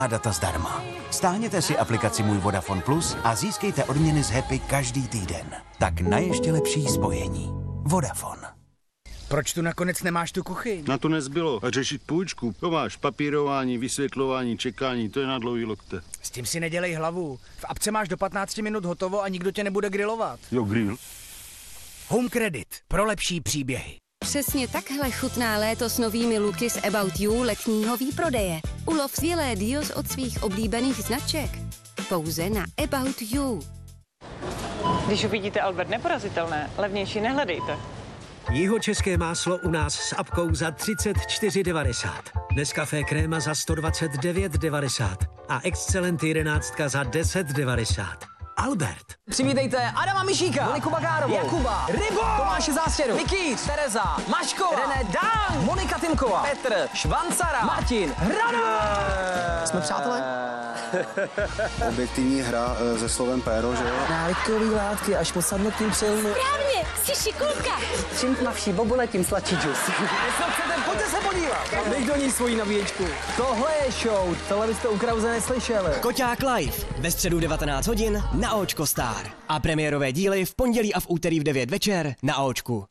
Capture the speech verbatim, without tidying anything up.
a data zdarma. Stáhněte si aplikaci Můj Vodafone Plus a získejte odměny z Happy každý týden. Tak na ještě lepší spojení. Vodafone. Proč tu nakonec nemáš tu kuchyň? Na to nezbylo. A řešit půjčku. To máš papírování, vysvětlování, čekání, to je na dlouhý lokte. S tím si nedělej hlavu. V apce máš do patnácti minut hotovo a nikdo tě nebude grilovat. Jo, grill. Home Credit. Pro lepší příběhy. Přesně takhle chutná léto s novými luky z About You letního výprodeje. Ulov skvělé deals od svých oblíbených značek. Pouze na About You. Když uvidíte Albert neporazitelné, levnější nehledejte. Jihočeské máslo u nás s apkou za třicet čtyři devadesát. Nescafé kréma za sto dvacet devět devadesát. A Excelent jedenáctka za deset devadesát. Albert. Přivítejte Adama Mišíka, Moniku Bagárovou, Jakuba, Rybo, Tomáše Zástěru, Mikýř, Tereza, Maškova, René Dán, Monika Timková, Petr, Švancara, Martin, Hradová. Jsme přátelé? Objektivní hra se slovem péro, že jo? Návykový látky až po samotným přilnu. Správně, jsi šikulka. Čím tmavší bobule, tím sladší džus. Pojďte se podívat. Dej do ní svoji nabíječku. Tohle je show, tohle byste u Krause neslyšeli. Koťák live ve středu devatenáct hodin na Očko Star. A premiérové díly v pondělí a v úterý v devět večer na Očku.